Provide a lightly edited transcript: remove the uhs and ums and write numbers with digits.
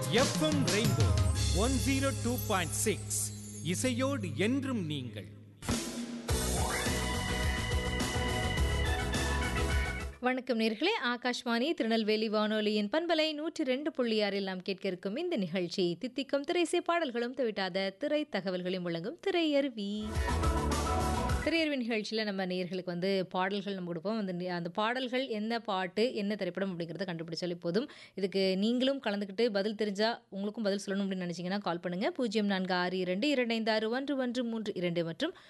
FM rainbow 102.6 இசையோடு என்றும் நீங்கள். வணக்கம் நேர்களே, ஆகாஷ்வாணி திருநெல்வேலி வானொலியின் பண்பலை 102.6 நாம் கேட்க இருக்கும் இந்த நிகழ்ச்சி தித்திக்கும் திரைசை பாடல்களும் தவிட்டாத திரை தகவல்களையும் வழங்கும் திரையருவி. திரையருவி நிகழ்ச்சியில் நம்ம நேயர்களுக்கு பாடல்கள் நம்ம கொடுப்போம். அந்த பாடல்கள் என்ன பாட்டு என்ன திரைப்படம் அப்படிங்கிறத கண்டுபிடிச்சாலே போதும். இதுக்கு நீங்களும் கலந்துக்கிட்டு பதில் தெரிஞ்சால் உங்களுக்கும் பதில் சொல்லணும் அப்படின்னு நினச்சிங்கன்னா கால் பண்ணுங்கள். 0462256132 மற்றும்